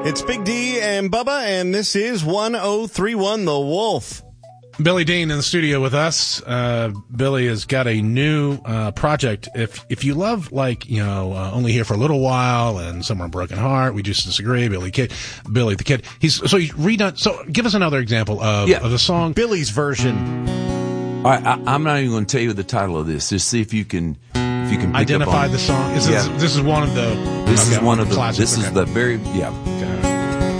It's Big D and Bubba, and this is 1031 The Wolf. Billy Dean in the studio with us. Billy has got a new project. If you love, Only Here for a Little While and Somewhere in Broken Heart, We Just Disagree, Billy the Kid. He's redone. So give us another example of the song. Billy's version. I'm not even going to tell you the title of this. Just see if you can pick identify up on the song. This is one of the. This is one of the. classics. This is the very